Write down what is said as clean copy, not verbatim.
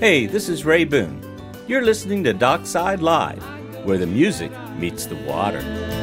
Hey, this is Ray Boone. You're listening to Dockside Live, where the music meets the water.